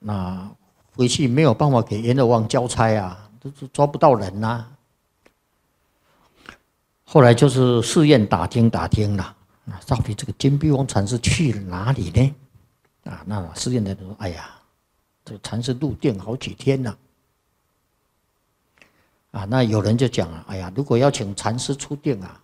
那回去没有办法给阎罗王交差啊，都抓不到人啊。后来就是寺院打听了，到底这个金碧峰禅师去了哪里呢？那寺院的人说：“哎呀，这个禅师入定好几天了。”那有人就讲了：“哎呀，如果要请禅师出定啊，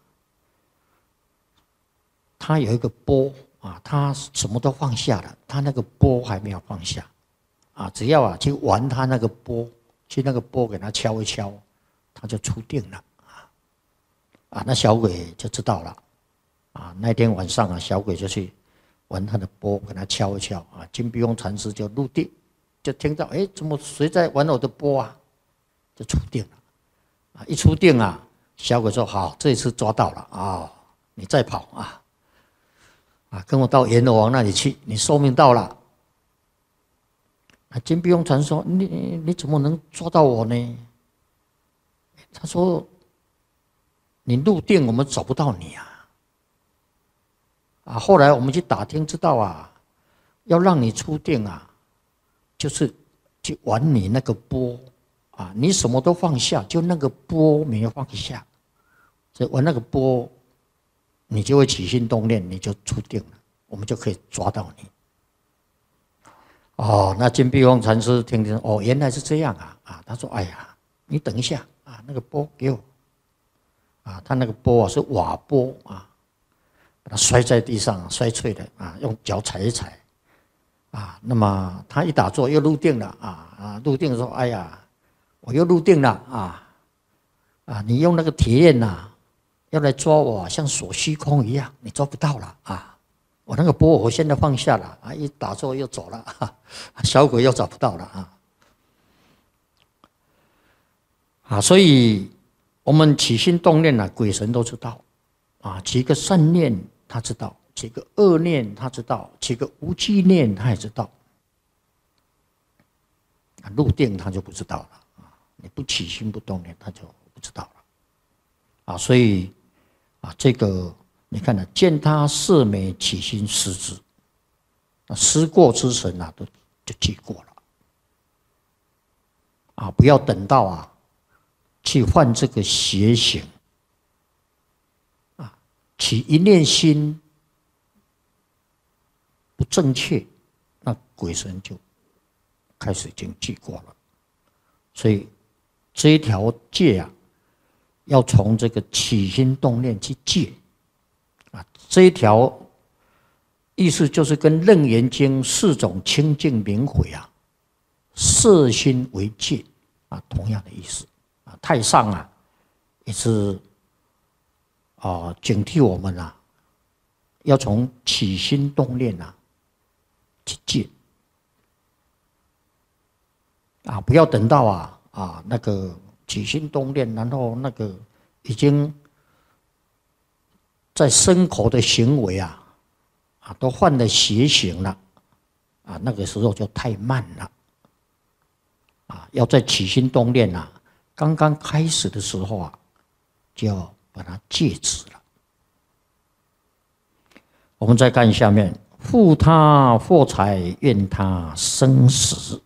他有一个钵他什么都放下了，他那个钵还没有放下只要去玩他那个钵，去那个钵给他敲一敲，他就出定了。”那小鬼就知道了那天晚上小鬼就去玩他的钵，给他敲一敲金碧峰禅师就入定，就听到怎么谁在玩我的钵就出定了一出定小鬼说：“好，这一次抓到了你再跑跟我到阎罗王那里去，你寿命到了。”金碧峰禅师说：“你怎么能抓到我呢？”他说：“你入定，我们找不到你后来我们去打听，知道要让你出定就是去玩你那个钵你什么都放下，就那个钵没有放下，所以玩那个钵，你就会起心动念，你就出定了，我们就可以抓到你。”那金碧峰禅师听原来是这样他说：“哎呀，你等一下那个钵给我。”他那个钵是瓦钵把它摔在地上，摔碎了用脚踩一踩那么他一打坐又入定了入定说：“哎呀，我又入定了你用那个铁链要来抓我，像锁虚空一样，你抓不到了我那个钵我现在放下了一打坐又走了小鬼又找不到了所以我们起心动念鬼神都知道起个善念他知道，起个恶念他知道，起个无记念他也知道入定他就不知道了你不起心不动念他就不知道了所以这个你看见他色美起心思之思过之神都就记过了不要等到去犯这个邪行起一念心不正确，那鬼神就开始已经记过了。所以这一条戒要从这个起心动念去戒这一条意思就是跟《楞严经》4种清净明慧摄心为戒同样的意思太上也是警惕我们要从起心动念去戒不要等到那个起心动念，然后那个已经在身口的行为都犯了邪行了那个时候就太慢了要在起心动念刚刚开始的时候就要把它戒止了。我们再看下面，负他获财，怨他生死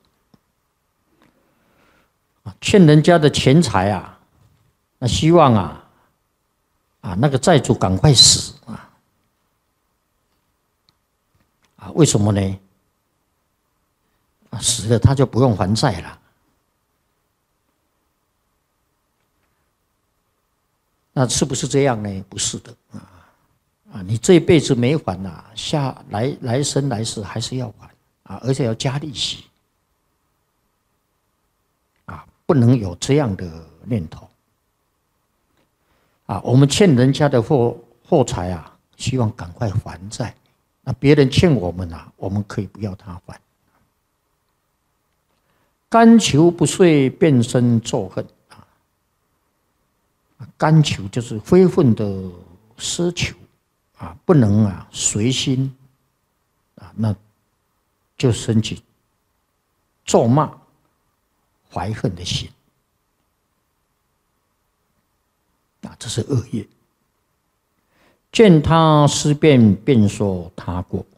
欠人家的钱财那希望那个债主赶快死为什么呢？死了他就不用还债了。那是不是这样呢？不是的你这一辈子没还来生来世还是要还而且要加利息不能有这样的念头我们欠人家的货财希望赶快还债。那别人欠我们我们可以不要他还。甘求不遂，变生咒恨甘求就是非分的奢求不能随心那就生起咒骂怀恨的心这是恶业。见他思变，便说他过